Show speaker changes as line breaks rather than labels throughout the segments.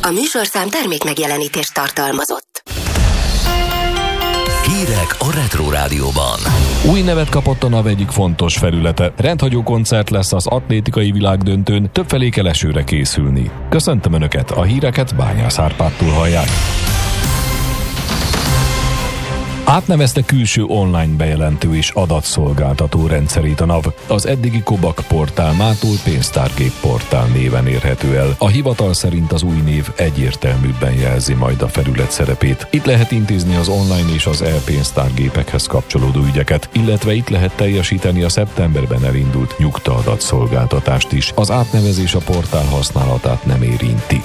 A műsorszám termék megjelenítést tartalmazott.
Hírek a Retro Rádióban.
Új nevet kapott a NAV egyik fontos felülete. Rendhagyó koncert lesz az atlétikai világdöntőn, többfelé kell esőre készülni. Köszöntöm Önöket, a híreket Bányász Árpádtól hallják. Átnevezte külső online bejelentő és adatszolgáltató rendszerét a NAV. Az eddigi Kobak portál mától pénztárgép portál néven érhető el. A hivatal szerint az új név egyértelműbben jelzi majd a felület szerepét. Itt lehet intézni az online és az e-pénztárgépekhez kapcsolódó ügyeket, illetve itt lehet teljesíteni a szeptemberben elindult nyugta-adatszolgáltatást is. Az átnevezés a portál használatát nem érinti.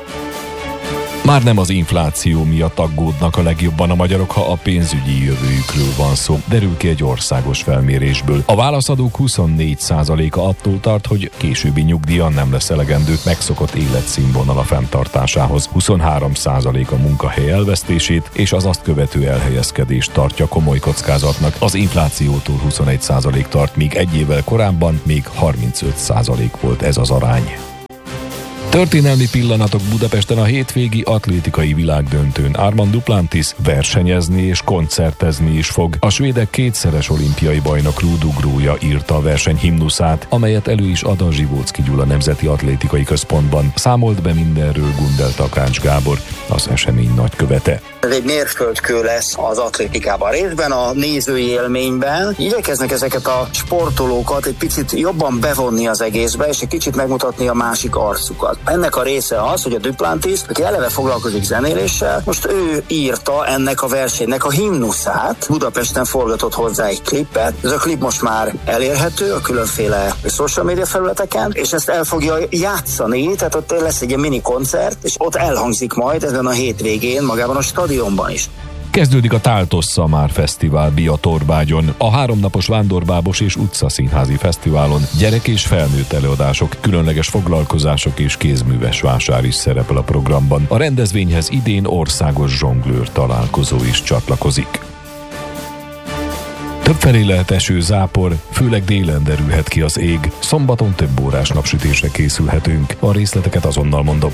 Már nem az infláció miatt aggódnak a legjobban a magyarok, ha a pénzügyi jövőjükről van szó, derül ki egy országos felmérésből. A válaszadók 24%-a attól tart, hogy későbbi nyugdíja nem lesz elegendő megszokott életszínvonala fenntartásához. 23% a munkahely elvesztését és az azt követő elhelyezkedést tartja komoly kockázatnak. Az inflációtól 21% tart, míg egy évvel korábban még 35% volt ez az arány. Történelmi pillanatok Budapesten a hétvégi atlétikai világdöntőn. Armand Duplantis versenyezni és koncertezni is fog. A svédek kétszeres olimpiai bajnok rúdugrója írta a verseny himnuszát, amelyet elő is ad a Zsivóczky Gyula Nemzeti Atlétikai Központban. Számolt be mindenről Gundel Takács Gábor, az esemény nagykövete.
Ez egy mérföldkő lesz az atlétikában. Részben a nézői élményben igyekeznek ezeket a sportolókat egy picit jobban bevonni az egészbe, és egy kicsit megmutatni a másik arcukat. Ennek a része az, hogy a Duplantis, aki eleve foglalkozik zenéléssel, most ő írta ennek a versenynek a himnuszát. Budapesten forgatott hozzá egy klipet. Ez a klip most már elérhető a különféle social media felületeken, és ezt el fogja játszani, tehát ott lesz egy mini koncert, és ott elhangzik majd ezen a hétvégén magában a stadionban is.
Kezdődik a Táltossza már fesztivál Biatorbágyon. A 3 napos vándorbábos és utcaszínházi fesztiválon gyerek és felnőtt előadások, különleges foglalkozások és kézműves vásár is szerepel a programban. A rendezvényhez idén országos zsonglőr találkozó is csatlakozik. Többfelé lehet eső, zápor, főleg délen derülhet ki az ég. Szombaton több órás napsütésre készülhetünk. A részleteket azonnal mondom.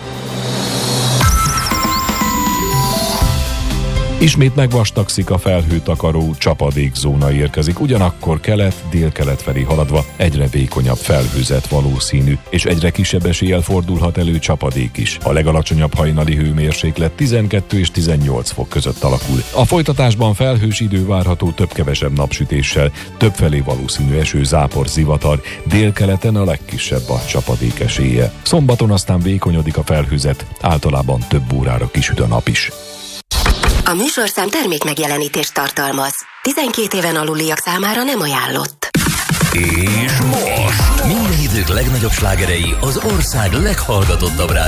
Ismét megvastagszik a felhőtakaró, csapadékzóna érkezik, ugyanakkor kelet-délkelet felé haladva egyre vékonyabb felhőzet valószínű, és egyre kisebb eséllyel fordulhat elő csapadék is. A legalacsonyabb hajnali hőmérséklet 12 és 18 fok között alakul. A folytatásban felhős idő várható több-kevesebb napsütéssel, többfelé valószínű eső, zápor, zivatar, délkeleten a legkisebb a csapadék esélye. Szombaton aztán vékonyodik a felhőzet, általában több órára kisüt a nap is.
A műsorszám termék megjelenítést tartalmaz. 12 éven aluliak számára nem ajánlott.
És most minden idők legnagyobb slágerei az ország leghallgatottabb rádió